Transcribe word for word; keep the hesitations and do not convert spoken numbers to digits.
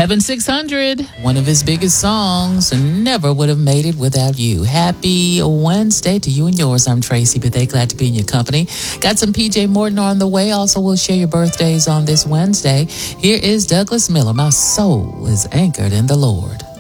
Heaven six hundred. One of his biggest songs, Never Would Have Made It Without You. Happy Wednesday to you and yours. I'm Tracy Bethea. Glad to be in your company. Got some P J Morton on the way. Also, we'll share your birthdays on this Wednesday. Here is Douglas Miller. My soul is anchored in the Lord.